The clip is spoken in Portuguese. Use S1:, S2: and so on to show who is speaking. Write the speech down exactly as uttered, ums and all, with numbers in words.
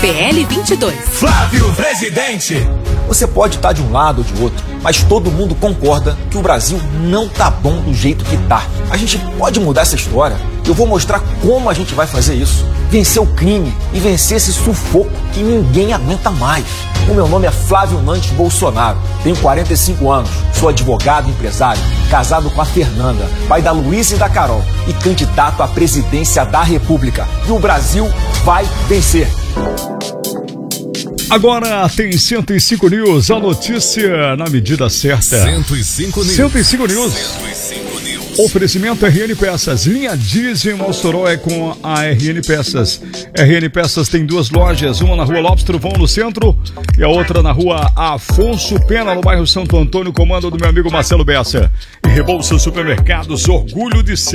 S1: P L vinte e dois.
S2: Flávio Presidente.
S3: Você pode estar de um lado ou de outro, mas todo mundo concorda que o Brasil não tá bom do jeito que tá. A gente pode mudar essa história. Eu vou mostrar como a gente vai fazer isso. Vencer o crime e vencer esse sufoco que ninguém aguenta mais. O meu nome é Flávio Nantes Bolsonaro. Tenho quarenta e cinco anos. Sou advogado e empresário. Casado com a Fernanda, pai da Luísa e da Carol. E candidato à presidência da República. E o Brasil vai vencer.
S4: Agora tem cento e cinco News, a notícia na medida certa.
S2: cento e cinco News.
S4: cento e cinco News.
S2: cento e cinco News.
S4: Oferecimento R N Peças. Linha Diesel em Mossoró é com a R N Peças. R N Peças tem duas lojas, uma na rua Lopes Trovão, no centro, e a outra na rua Afonso Pena, no bairro Santo Antônio, comando do meu amigo Marcelo Bessa. E Rebouças Supermercados, orgulho de ser